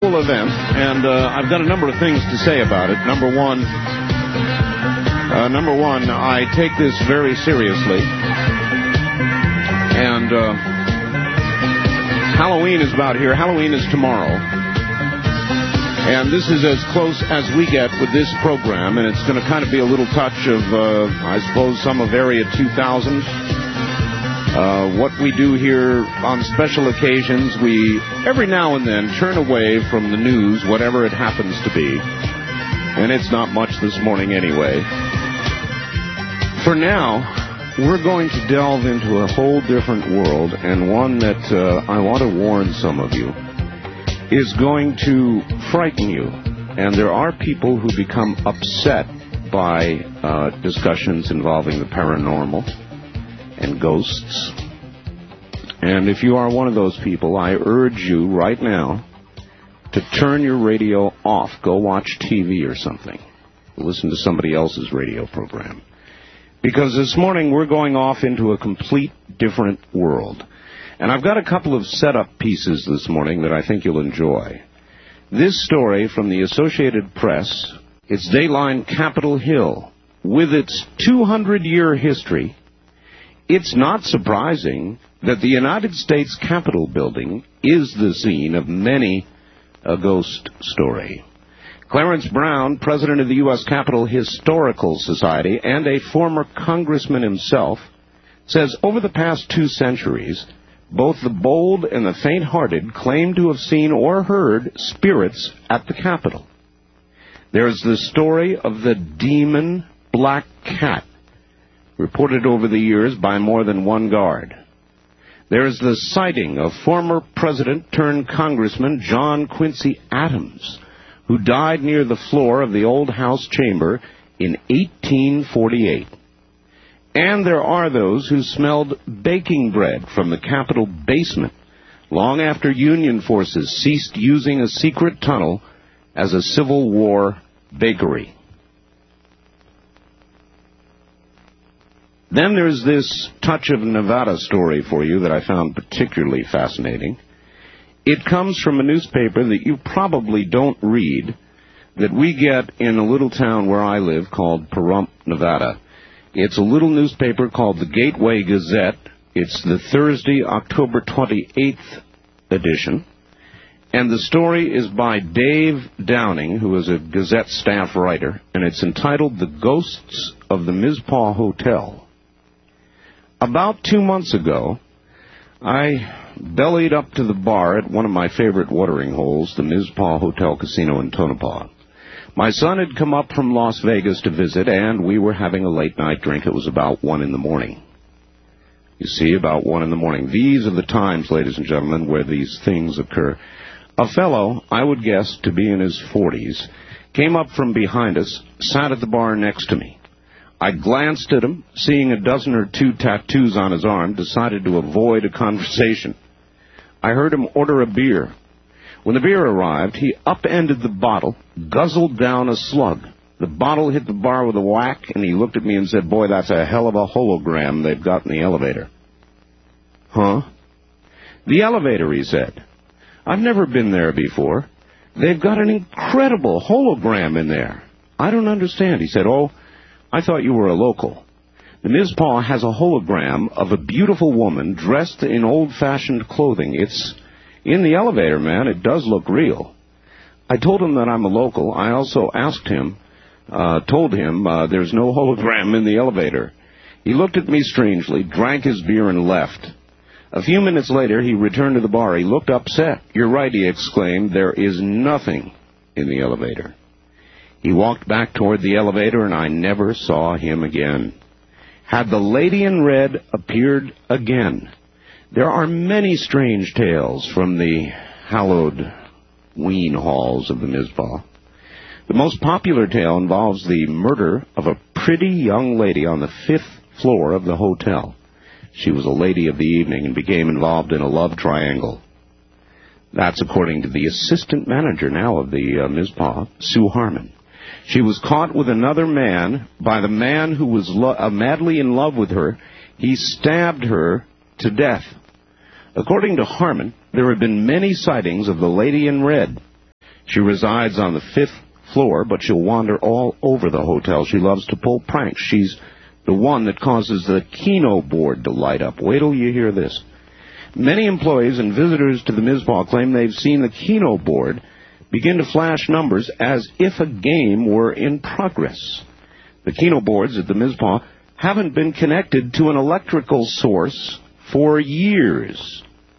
event, and I've got a number of things to say about it. Number one, I take this very seriously, and Halloween is about here. Halloween is tomorrow, and this is as close as we get with this program, and it's going to kind of be a little touch of, I suppose, some of Area 2000. What we do here on special occasions, we every now and then turn away from the news, whatever it happens to be. And it's not much this morning anyway. For now, we're going to delve into a whole different world, and one that I want to warn some of you is going to frighten you. And there are people who become upset by discussions involving the paranormal and ghosts. And if you are one of those people, I urge you right now to turn your radio off. Go watch TV or something. Listen to somebody else's radio program. Because this morning we're going off into a complete different world. And I've got a couple of setup pieces this morning that I think you'll enjoy. This story from the Associated Press, it's Dayline Capitol Hill. With its 200-year history, it's not surprising that the United States Capitol building is the scene of many a ghost story. Clarence Brown, president of the U.S. Capitol Historical Society and a former congressman himself, says over the past 2 centuries, both the bold and the faint-hearted claim to have seen or heard spirits at the Capitol. There's the story of the demon Black Cat, reported over the years by more than one guard. There's the sighting of former President-turned-Congressman John Quincy Adams, who died near the floor of the old House chamber in 1848. And there are those who smelled baking bread from the Capitol basement long after Union forces ceased using a secret tunnel as a Civil War bakery. Then there's this touch of Nevada story for you that I found particularly fascinating. It comes from a newspaper that you probably don't read, that we get in a little town where I live called Pahrump, Nevada. It's a little newspaper called the Gateway Gazette. It's the Thursday, October 28th edition. And the story is by Dave Downing, who is a Gazette staff writer, and it's entitled The Ghosts of the Mizpah Hotel. About 2 months ago, I bellied up to the bar at one of my favorite watering holes, the Mizpah Hotel Casino in Tonopah. My son had come up from Las Vegas to visit, and we were having a late-night drink. It was about 1 in the morning. You see, about 1 in the morning. These are the times, ladies and gentlemen, where these things occur. A fellow, I would guess to be in his 40s, came up from behind us, sat at the bar next to me. I glanced at him, seeing a dozen or 2 tattoos on his arm, decided to avoid a conversation. I heard him order a beer. When the beer arrived, he upended the bottle, guzzled down a slug. The bottle hit the bar with a whack, and he looked at me and said, "Boy, that's a hell of a hologram they've got in the elevator." "Huh?" "The elevator," he said. "I've never been there before. They've got an incredible hologram in there." "I don't understand." He said, "Oh, I thought you were a local. The Mizpah has a hologram of a beautiful woman dressed in old-fashioned clothing. It's in the elevator, man. It does look real." I told him that I'm a local. I also told him there's no hologram in the elevator. He looked at me strangely, drank his beer, and left. A few minutes later, he returned to the bar. He looked upset. "You're right," he exclaimed. "There is nothing in the elevator." He walked back toward the elevator, and I never saw him again. Had the lady in red appeared again? There are many strange tales from the hallowed ween halls of the Mizpah. The most popular tale involves the murder of a pretty young lady on the 5th floor of the hotel. She was a lady of the evening and became involved in a love triangle. That's according to the assistant manager now of the Mizpah, Sue Harmon. She was caught with another man by the man who was madly in love with her. He stabbed her to death. According to Harmon, there have been many sightings of the lady in red. She resides on the 5th floor, but she'll wander all over the hotel. She loves to pull pranks. She's the one that causes the Keno board to light up. Wait till you hear this. Many employees and visitors to the Mizpah claim they've seen the Keno board begin to flash numbers as if a game were in progress. The Keno boards at the Mizpah haven't been connected to an electrical source for years.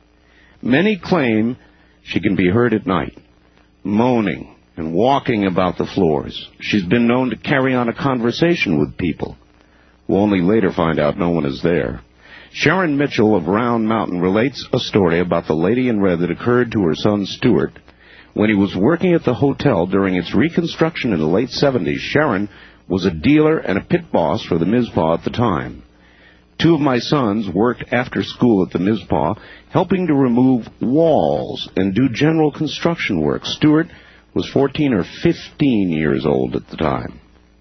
Many claim she can be heard at night, moaning and walking about the floors. She's been known to carry on a conversation with people. We'll only later find out no one is there. Sharon Mitchell of Round Mountain relates a story about the lady in red that occurred to her son Stuart when he was working at the hotel during its reconstruction in the late 70s. Sharon was a dealer and a pit boss for the Mizpah at the time. 2 of my sons worked after school at the Mizpah, helping to remove walls and do general construction work. Stuart was 14 or 15 years old at the time.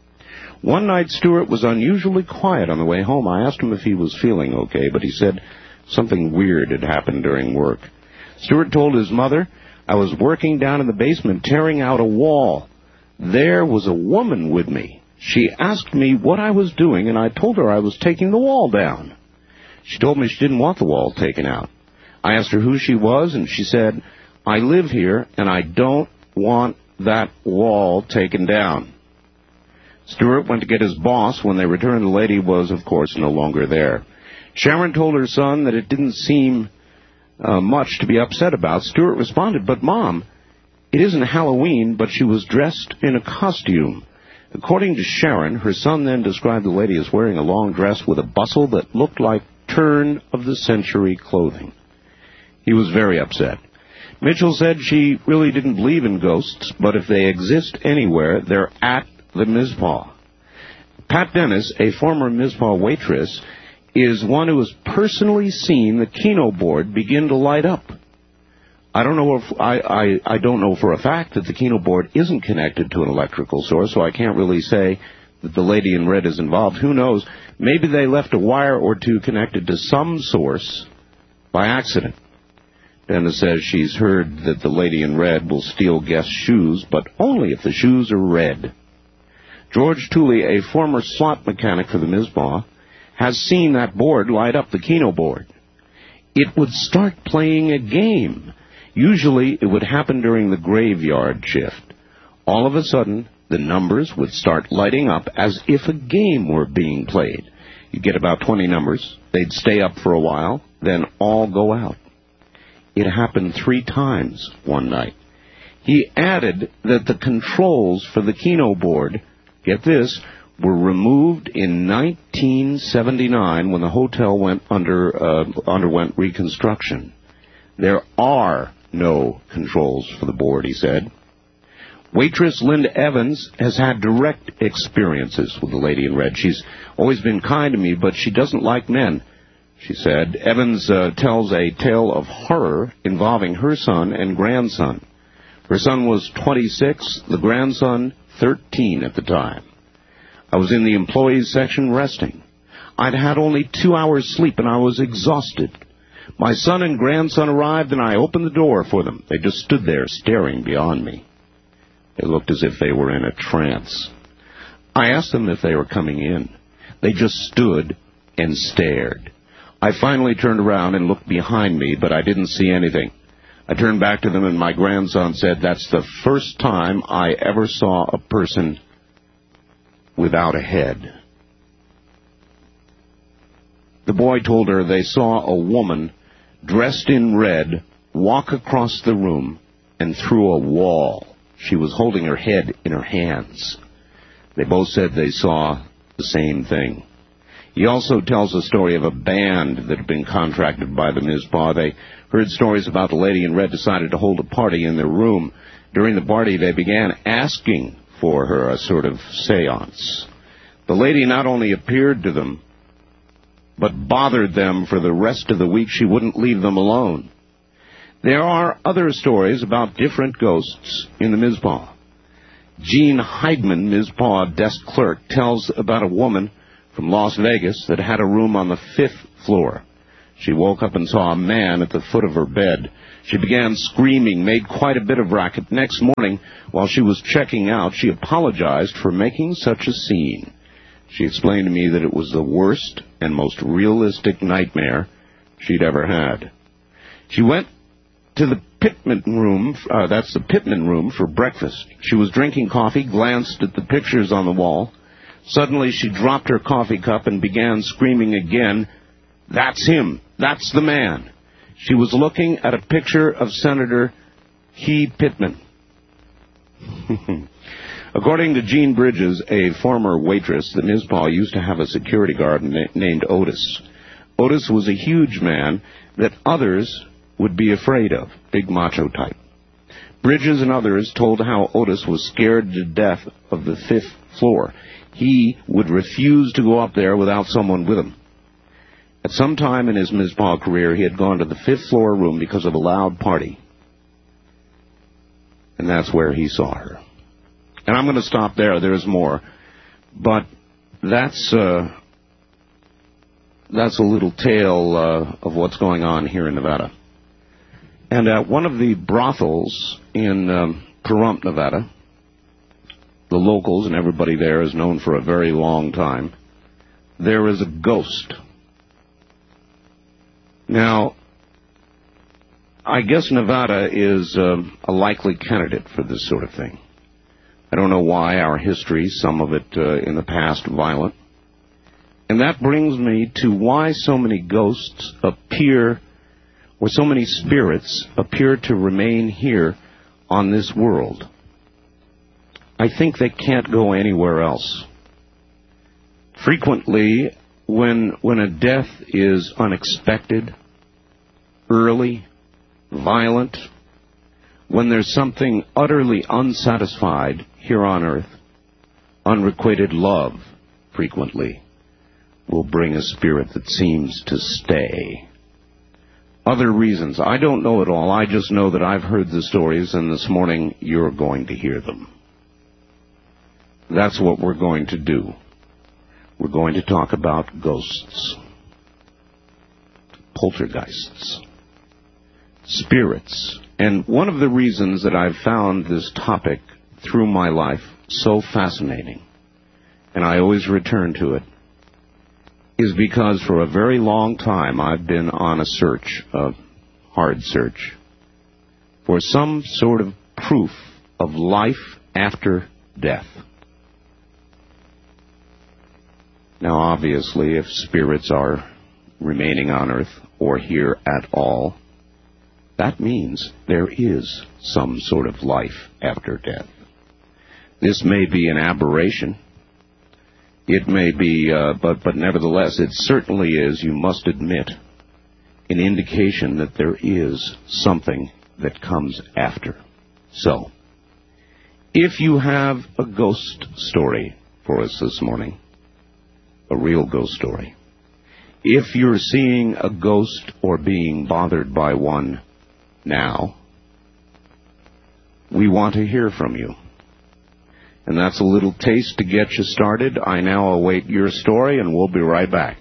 One night, Stuart was unusually quiet on the way home. I asked him if he was feeling okay, but he said something weird had happened during work. Stuart told his mother, "I was working down in the basement tearing out a wall. There was a woman with me. She asked me what I was doing, and I told her I was taking the wall down. She told me she didn't want the wall taken out. I asked her who she was, and she said, 'I live here, and I don't want that wall taken down.'" Stuart went to get his boss. When they returned, the lady was, of course, no longer there. Sharon told her son that it didn't seem much to be upset about. Stuart responded, "But, Mom, it isn't Halloween, but she was dressed in a costume." According to Sharon, her son then described the lady as wearing a long dress with a bustle that looked like turn-of-the-century clothing. He was very upset. Mitchell said she really didn't believe in ghosts, but if they exist anywhere, they're at the Mizpah. Pat Dennis, a former Mizpah waitress, is one who has personally seen the Keno board begin to light up. I don't know for a fact that the Keno board isn't connected to an electrical source, so I can't really say that the lady in red is involved. Who knows? Maybe they left a wire or two connected to some source by accident. Dennis says she's heard that the lady in red will steal guests' shoes, but only if the shoes are red. George Tooley, a former slot mechanic for the Mizpah, has seen that board light up, the Keno board. It would start playing a game. Usually it would happen during the graveyard shift. All of a sudden, the numbers would start lighting up as if a game were being played. You'd get about 20 numbers. They'd stay up for a while, then all go out. It happened 3 times one night. He added that the controls for the Keno board, get this, were removed in 1979 when the hotel underwent reconstruction. There are no controls for the board, he said. Waitress Linda Evans has had direct experiences with the lady in red. She's always been kind to me, but she doesn't like men, she said. Evans tells a tale of horror involving her son and grandson. Her son was 26, the grandson 13 at the time. "I was in the employees section resting. I'd had only 2 hours sleep and I was exhausted. My son and grandson arrived and I opened the door for them. They just stood there staring beyond me. They looked as if they were in a trance. I asked them if they were coming in. They just stood and stared. I finally turned around and looked behind me, but I didn't see anything. I turned back to them and my grandson said, 'That's the first time I ever saw a person without a head.'" The boy told her they saw a woman dressed in red walk across the room and through a wall. She was holding her head in her hands. They both said they saw the same thing. He also tells a story of a band that had been contracted by the Mizpah. They heard stories about the lady in red decided to hold a party in their room. During the party, they began asking for her, a sort of seance. The lady not only appeared to them, but bothered them for the rest of the week. She wouldn't leave them alone. There are other stories about different ghosts in the Mizpah. Gene Heidman, Mizpah desk clerk, tells about a woman from Las Vegas that had a room on the 5th floor. She woke up and saw a man at the foot of her bed. She began screaming, made quite a bit of racket. Next morning, while she was checking out, she apologized for making such a scene. She explained to me that it was the worst and most realistic nightmare she'd ever had. She went to the Pittman room, that's the Pittman room, for breakfast. She was drinking coffee, glanced at the pictures on the wall. Suddenly she dropped her coffee cup and began screaming again, "That's him! That's the man!" She was looking at a picture of Senator Key Pittman. According to Jean Bridges, a former waitress, the Ms. Paul used to have a security guard named Otis. Otis was a huge man that others would be afraid of, big macho type. Bridges and others told how Otis was scared to death of the 5th floor. He would refuse to go up there without someone with him. At some time in his Ms. Paul career, he had gone to the 5th floor room because of a loud party. And that's where he saw her. And I'm going to stop there. There's more. But that's a little tale of what's going on here in Nevada. And at one of the brothels in Pahrump, Nevada, the locals and everybody there is known for a very long time, there is a ghost. Now, I guess Nevada is a likely candidate for this sort of thing. I don't know why. Our history, some of it in the past, violent. And that brings me to why so many ghosts appear, or so many spirits appear to remain here on this world. I think they can't go anywhere else. Frequently, when a death is unexpected, early, violent, when there's something utterly unsatisfied here on earth, unrequited love frequently will bring a spirit that seems to stay. Other reasons, I don't know it all. I just know that I've heard the stories, and this morning you're going to hear them. That's what we're going to do. We're going to talk about ghosts, poltergeists, spirits. And one of the reasons that I've found this topic through my life so fascinating, and I always return to it, is because for a very long time I've been on a search, a hard search, for some sort of proof of life after death. Now, obviously, if spirits are remaining on earth or here at all, that means there is some sort of life after death. This may be an aberration. It may be, but nevertheless, it certainly is, you must admit, an indication that there is something that comes after. So, if you have a ghost story for us this morning, a real ghost story, if you're seeing a ghost or being bothered by one now, we want to hear from you. And that's a little taste to get you started. I now await your story, and we'll be right back.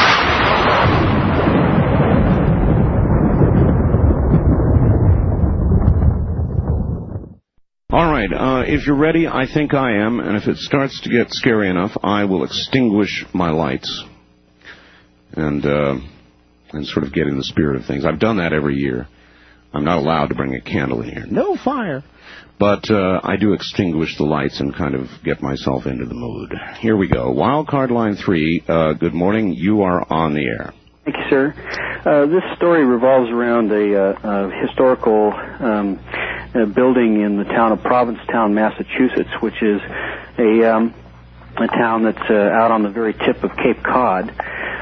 All right, if you're ready, I think I am, and if it starts to get scary enough, I will extinguish my lights and sort of get in the spirit of things. I've done that every year. I'm not allowed to bring a candle in here. No fire. But I do extinguish the lights and kind of get myself into the mood. Here we go. Wildcard line 3, good morning. You are on the air. Thank you, sir. This story revolves around a historical building in the town of Provincetown, Massachusetts, which is a town that's out on the very tip of Cape Cod.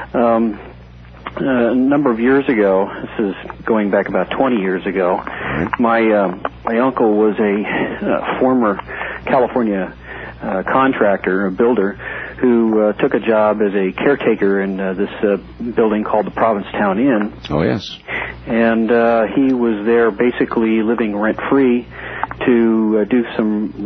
A number of years ago, this is going back about 20 years ago, my uncle was a former California contractor, a builder, who took a job as a caretaker in this building called the Provincetown Inn. Oh, yes. And he was there basically living rent-free to do some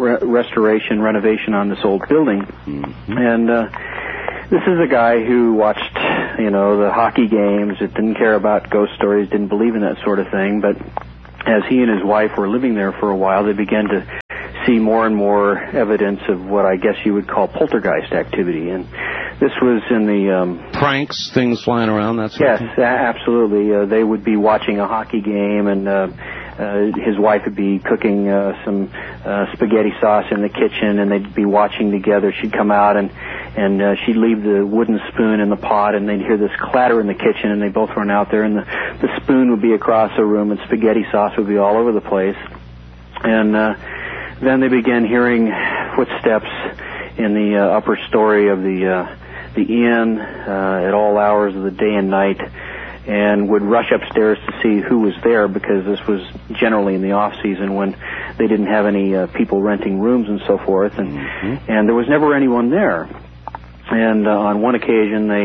renovation on this old building. Mm-hmm. And this is a guy who watched the hockey games. It didn't care about ghost stories, didn't believe in that sort of thing. But as he and his wife were living there for a while, they began to see more and more evidence of what I guess you would call poltergeist activity. And this was in the... pranks, things flying around, that sort of thing? Yes, absolutely. They would be watching a hockey game, and his wife would be cooking some spaghetti sauce in the kitchen, and they'd be watching together. She'd come out, and she'd leave the wooden spoon in the pot, and they'd hear this clatter in the kitchen, and they both run out there, and the spoon would be across the room, and spaghetti sauce would be all over the place. And then they began hearing footsteps in the upper story of the inn at all hours of the day and night, and would rush upstairs to see who was there, because this was generally in the off season when they didn't have any people renting rooms and so forth, and there was never anyone there. And on one occasion they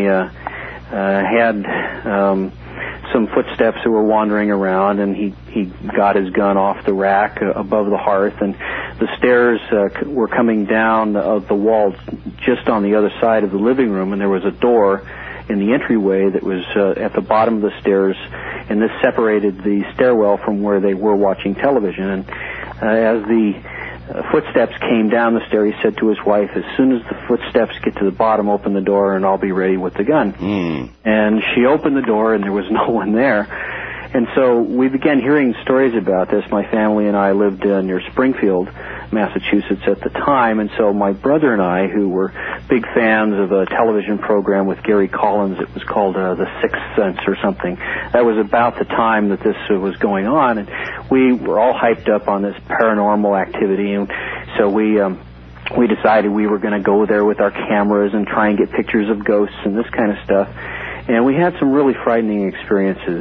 had some footsteps that were wandering around, and he got his gun off the rack above the hearth, and the stairs were coming down the wall just on the other side of the living room, and there was a door in the entryway that was at the bottom of the stairs, and this separated the stairwell from where they were watching television. And as the footsteps came down the stair, he said to his wife, "As soon as the footsteps get to the bottom, open the door and I'll be ready with the gun." And she opened the door, and there was no one there. And so we began hearing stories about this. My family and I lived near Springfield, Massachusetts at the time, and so my brother and I, who were big fans of a television program with Gary Collins, it was called The Sixth Sense or something. That was about the time that this was going on, and we were all hyped up on this paranormal activity, and so we decided we were going to go there with our cameras and try and get pictures of ghosts and this kind of stuff. And we had some really frightening experiences.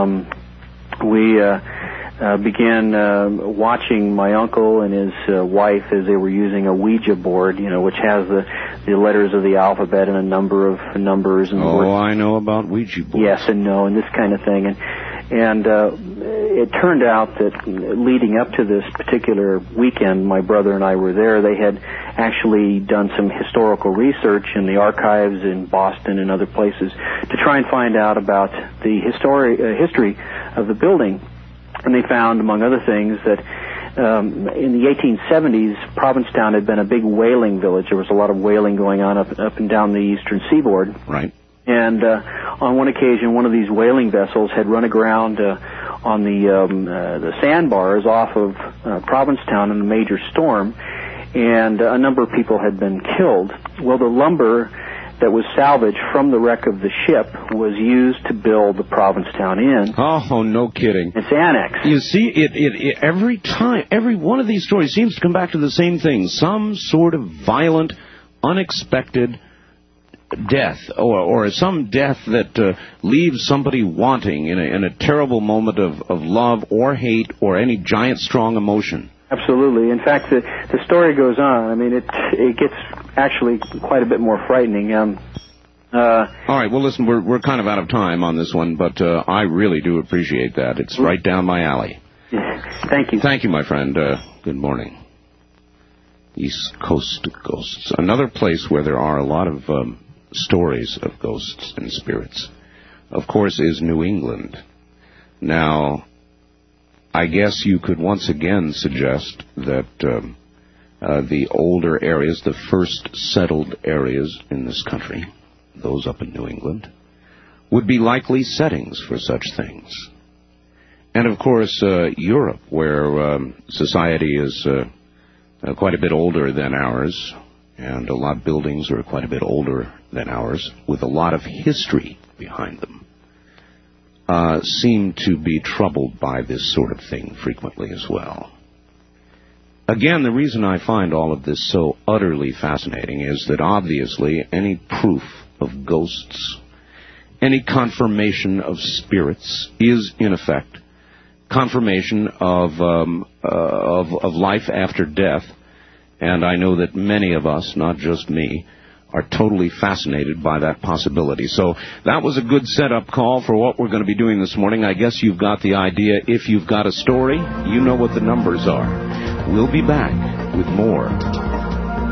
We began watching my uncle and his wife as they were using a Ouija board, which has the letters of the alphabet and a number of numbers. And I know about Ouija boards. Yes and no and this kind of thing. And it turned out that leading up to this particular weekend, my brother and I were there. They had actually done some historical research in the archives in Boston and other places to try and find out about the history of the building. And they found, among other things, that in the 1870s, Provincetown had been a big whaling village. There was a lot of whaling going on up and down the eastern seaboard. Right. And on one occasion, one of these whaling vessels had run aground on the sandbars off of Provincetown in a major storm, and a number of people had been killed. Well, the lumber that was salvaged from the wreck of the ship was used to build the Provincetown Inn. Oh, no kidding. It's annexed. You see, it every time, every one of these stories seems to come back to the same thing. Some sort of violent, unexpected death, or some death that leaves somebody wanting in a terrible moment of love or hate or any giant strong emotion. Absolutely. In fact, the story goes on. I mean, it gets actually quite a bit more frightening. All right. Well, listen, we're kind of out of time on this one, but I really do appreciate that. It's right down my alley. Thank you. Thank you, my friend. Good morning. East Coast Ghosts, another place where there are a lot of stories of ghosts and spirits, of course, is New England. Now, I guess you could once again suggest that the older areas, the first settled areas in this country, those up in New England, would be likely settings for such things. And, of course, Europe, where society is quite a bit older than ours, and a lot of buildings are quite a bit older than ours, with a lot of history behind them, seem to be troubled by this sort of thing frequently as well. Again, the reason I find all of this so utterly fascinating is that obviously any proof of ghosts, any confirmation of spirits is, in effect, confirmation of life after death. And I know that many of us, not just me, are totally fascinated by that possibility. So that was a good setup call for what we're going to be doing this morning. I guess you've got the idea. If you've got a story, you know what the numbers are. We'll be back with more